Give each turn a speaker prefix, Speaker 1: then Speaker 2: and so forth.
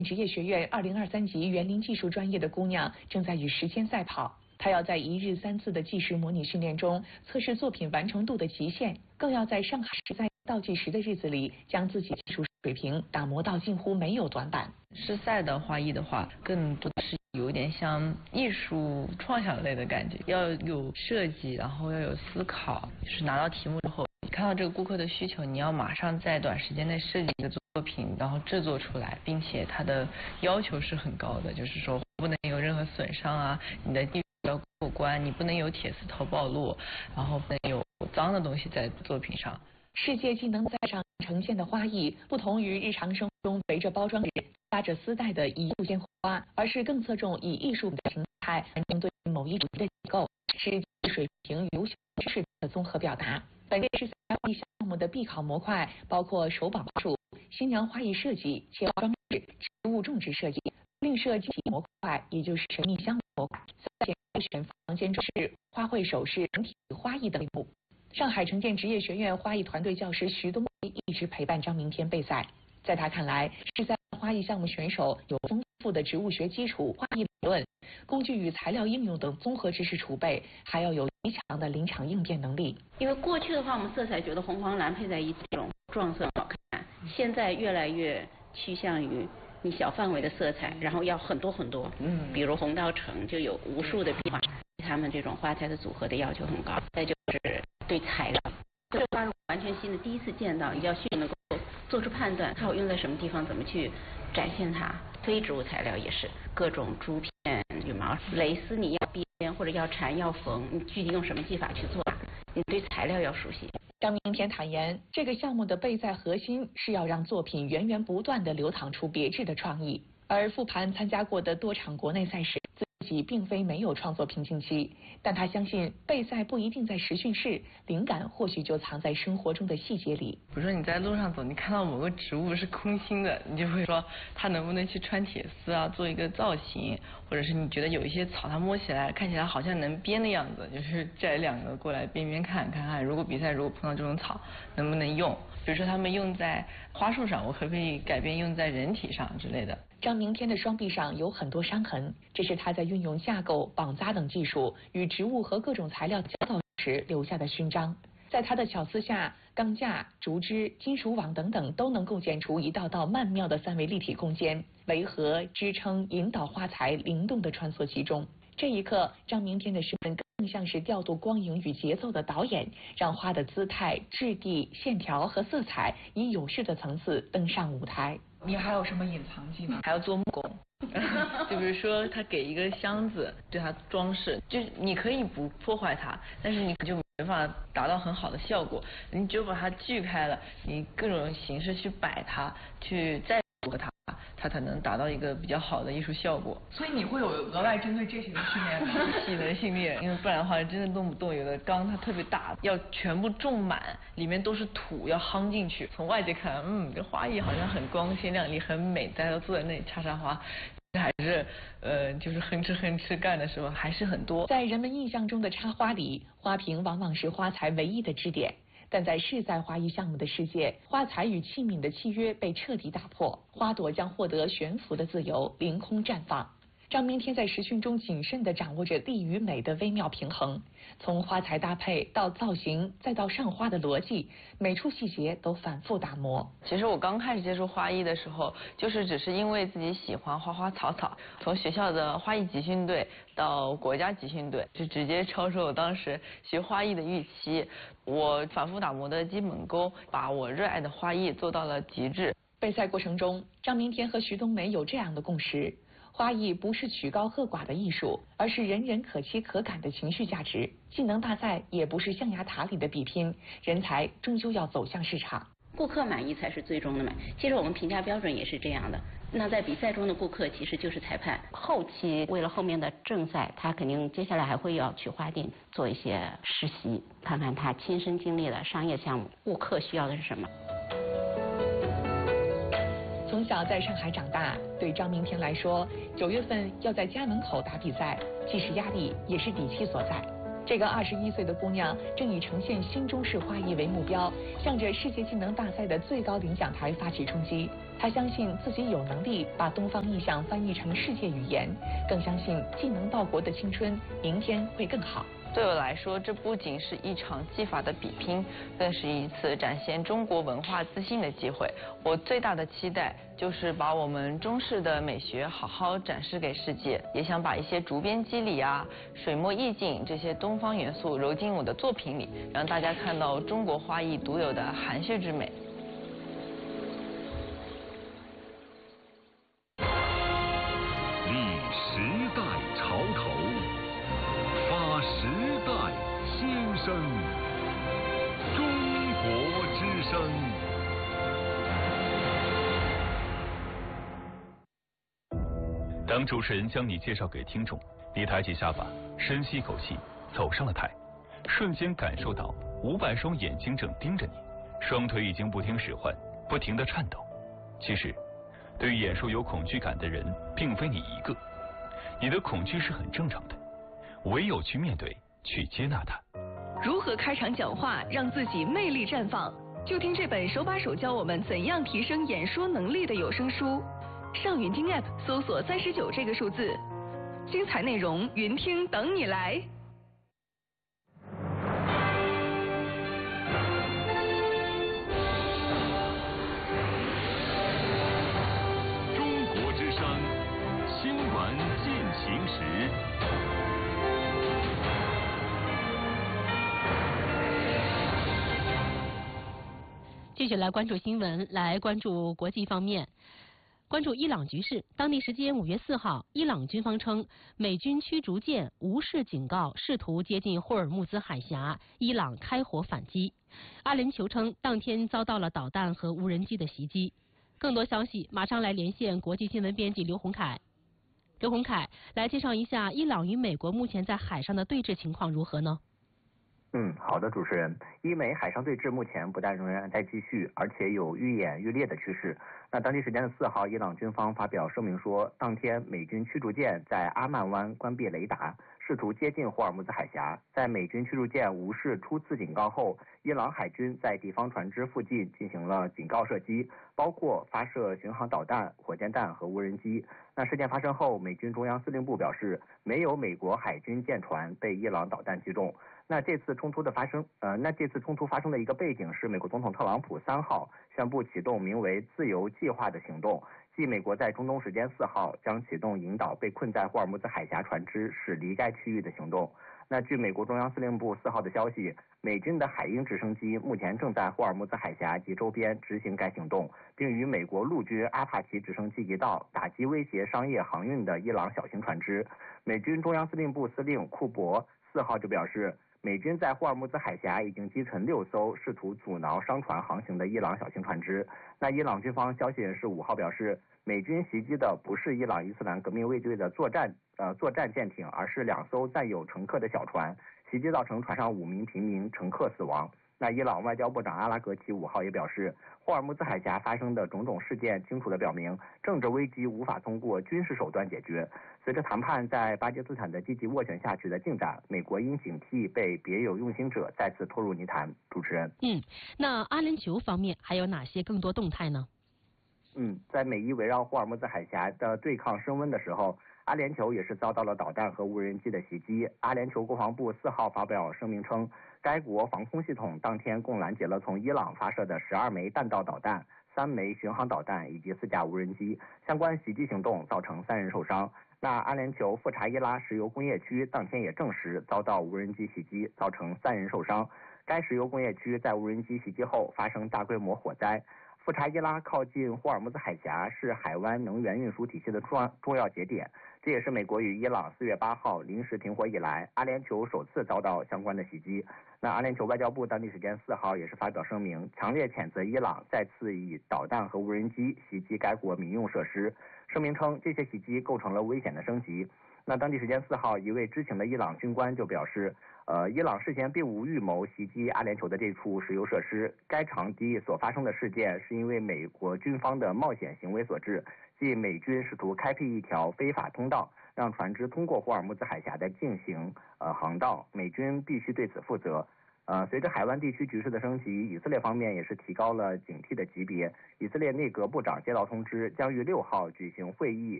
Speaker 1: 职业学院2023级园林技术专业的姑娘正在与时间赛跑。她要在1日3次的计时模拟训练中测试作品完成度的极限，更要在上海市赛倒计时的日子里，将自己技术水平打磨到近乎没有短板。
Speaker 2: 试赛的花艺的话，更多的是有点像艺术创想类的感觉，要有设计，然后要有思考。就是拿到题目之后，你看到这个顾客的需求，你要马上在短时间内设计一个作品，然后制作出来，并且它的要求是很高的，就是说不能有任何损伤啊，你的地要过关，你不能有铁丝头暴露，然后不能有脏的东西在作品上。
Speaker 1: 世界技能赛上呈现的花艺，不同于日常生活中围着包装纸、搭着丝带的一束鲜花，而是更侧重以艺术的形态针对某一主题的结构，是技术水平与优秀知识的综合表达。本届世赛花艺项目的必考模块包括手宝花束、新娘花艺设计、切花装置、植物种植设计、另设基体模块，也就是神秘箱模块、选房间装饰、花卉首饰、整体花艺等类目。上海城建职业学院花艺团队教师徐东梅一直陪伴张明天备赛。在他看来，世赛花艺项目选手有丰富的植物学基础、花艺理论、工具与材料应用等综合知识储备，还要有极强的临场应变能力。
Speaker 3: 因为过去的话，我们色彩觉得红黄蓝配在一起这种撞色好看，现在越来越趋向于你小范围的色彩，然后要很多很多，比如红到橙就有无数的变化，他们这种花材的组合的要求很高。再就是对材料，这花是完全新的，第一次见到，你要迅速能够做出判断，它好用在什么地方，怎么去展现它。非植物材料也是各种珠片、羽毛、蕾丝，你要编或者要缠要缝，你具体用什么技法去做，你对材料要熟悉。
Speaker 1: 张明天坦言，这个项目的备赛核心是要让作品源源不断地流淌出别致的创意。而复盘参加过的多场国内赛事，自己并非没有创作瓶颈期，但他相信备赛不一定在实训室，灵感或许就藏在生活中的细节里。
Speaker 2: 比如说你在路上走，你看到某个植物是空心的，你就会说它能不能去穿铁丝啊，做一个造型，或者是你觉得有一些草它摸起来看起来好像能编的样子，就是摘2个过来编编看看，如果比赛如果碰到这种草能不能用。比如说他们用在花束上，我可不可以改变用在人体上之类的。
Speaker 1: 张明天的双臂上有很多伤痕，这是他在运用架构、绑扎等技术与植物和各种材料交造时留下的勋章。在他的巧思下，钢架、竹枝、金属网等等都能构建出一道道曼妙的3维立体空间，围合、支撑、引导花材灵动地穿梭其中。这一刻，张明天的身份更像是调度光影与节奏的导演，让花的姿态、质地、线条和色彩以有序的层次登上舞台。
Speaker 4: 你还有什么隐藏技能？
Speaker 2: 还要做木工。就比如说他给一个箱子对它装饰，就是你可以不破坏它，但是你就没法达到很好的效果。你只有把它锯开了，你各种形式去摆它，去再组合它才能达到一个比较好的艺术效果。
Speaker 4: 所以你会有额外针对这些的训练吗？
Speaker 2: 体能训练，因为不然的话真的弄不动。有的缸它特别大，要全部种满，里面都是土，要夯进去。从外界看，这花艺好像很光鲜亮丽，很美，大家都坐在那里插花。还是就是哼哧干的时候还是很多。
Speaker 1: 在人们印象中的插花里，花瓶往往是花材唯一的支点，但在世赛花艺项目的世界，花材与器皿的契约被彻底打破，花朵将获得悬浮的自由，凌空绽放。张明天在实训中谨慎地掌握着力与美的微妙平衡，从花材搭配到造型，再到上花的逻辑，每处细节都反复打磨。
Speaker 2: 其实我刚开始接触花艺的时候，就是只是因为自己喜欢花花草草，从学校的花艺集训队到国家集训队，就直接超出我当时学花艺的预期。我反复打磨的基本功，把我热爱的花艺做到了极致。
Speaker 1: 备赛过程中，张明天和徐冬梅有这样的共识：花艺不是曲高和寡的艺术，而是人人可期可感的情绪价值。技能大赛也不是象牙塔里的比拼，人才终究要走向市场。
Speaker 3: 顾客满意才是最终的美。其实我们评价标准也是这样的。那在比赛中的顾客其实就是裁判。后期为了后面的正赛，他肯定接下来还会要去花店做一些实习，看看他亲身经历的商业项目，顾客需要的是什么。
Speaker 1: 从小在上海长大，对张明天来说，9月份要在家门口打比赛，既是压力，也是底气所在。 这个21岁的姑娘正以呈现新中式花艺为目标，向着世界技能大赛的最高领奖台发起冲击。她相信自己有能力把东方意象翻译成世界语言，更相信技能报国的青春，明天会更好。
Speaker 2: 对我来说，这不仅是一场技法的比拼，更是一次展现中国文化自信的机会。我最大的期待就是把我们中式的美学好好展示给世界，也想把一些竹编肌理啊、水墨意境这些东方元素揉进我的作品里，让大家看到中国花艺独有的含蓄之美。
Speaker 5: 立时代潮头，发时代新声。中国之声。当主持人将你介绍给听众，你抬起下巴，深吸一口气，走上了台，瞬间感受到500双眼睛正盯着你，双腿已经不听使唤，不停地颤抖。其实对于演说有恐惧感的人并非你一个，你的恐惧是很正常的，唯有去面对，去接纳它。
Speaker 6: 如何开场讲话让自己魅力绽放？就听这本手把手教我们怎样提升演说能力的有声书。上云听 App 搜索39这个数字，精彩内容云听等你来。
Speaker 5: 中国之声新闻进行时。
Speaker 7: 继续来关注新闻，来关注国际方面。关注伊朗局势，当地时间5月4号，伊朗军方称美军驱逐舰无视警告，试图接近霍尔木兹海峡，伊朗开火反击。阿联酋称当天遭到了导弹和无人机的袭击。更多消息，马上来连线国际新闻编辑刘洪凯。刘洪凯，来介绍一下伊朗与美国目前在海上的对峙情况如何呢？
Speaker 8: 好的，主持人。伊美海上对峙目前不但仍然在继续，而且有愈演愈烈的趋势。那当地时间的4号，伊朗军方发表声明说，当天美军驱逐舰在阿曼湾关闭雷达，试图接近霍尔木兹海峡。在美军驱逐舰无视初次警告后，伊朗海军在敌方船只附近进行了警告射击，包括发射巡航导弹、火箭弹和无人机。那事件发生后，美军中央司令部表示，没有美国海军舰船被伊朗导弹击中。那这次冲突发生的一个背景是，美国总统特朗普3号宣布启动名为“自由计划”的行动，即美国在中东时间4号将启动引导被困在霍尔木兹海峡船只驶离该区域的行动。那据美国中央司令部4号的消息，美军的海鹰直升机目前正在霍尔木兹海峡及周边执行该行动，并与美国陆军阿帕奇直升机一道打击威胁商业航运的伊朗小型船只。美军中央司令部司令库珀4号就表示，美军在霍尔木兹海峡已经击沉6艘试图阻挠商船航行的伊朗小型船只。那伊朗军方消息人士5号表示，美军袭击的不是伊朗伊斯兰革命卫队的作战舰艇，而是2艘载有乘客的小船，袭击造成船上5名平民乘客死亡。那伊朗外交部长阿拉格齐5号也表示，霍尔木兹海峡发生的种种事件清楚地表明，政治危机无法通过军事手段解决。随着谈判在巴基斯坦的积极斡旋下取得进展，美国应警惕被别有用心者再次拖入泥潭。主持人，
Speaker 7: 那阿联酋方面还有哪些更多动态呢？
Speaker 8: 在美伊围绕霍尔木兹海峡的对抗升温的时候，阿联酋也是遭到了导弹和无人机的袭击。阿联酋国防部4号发表声明称，该国防空系统当天共拦截了从伊朗发射的12枚弹道导弹、3枚巡航导弹以及4架无人机。相关袭击行动造成3人受伤。那阿联酋富查伊拉石油工业区当天也证实遭到无人机袭击，造成3人受伤。该石油工业区在无人机袭击后发生大规模火灾。富查伊拉靠近霍尔木兹海峡，是海湾能源运输体系的重要节点。这也是美国与伊朗4月8号临时停火以来，阿联酋首次遭到相关的袭击。那阿联酋外交部当地时间4号也是发表声明，强烈谴责伊朗再次以导弹和无人机袭击该国民用设施。 声明称这些袭击构成了危险的升级。那当地时间4号，一位知情的伊朗军官就表示，伊朗事前并无预谋袭击阿联酋的这处石油设施，该场地所发生的事件是因为美国军方的冒险行为所致，即美军试图开辟一条非法通道，让船只通过霍尔木兹海峡的进行航道，美军必须对此负责。随着海湾地区局势的升级，以色列方面也是提高了警惕的级别。以色列内阁部长接到通知，将于6号举行会议，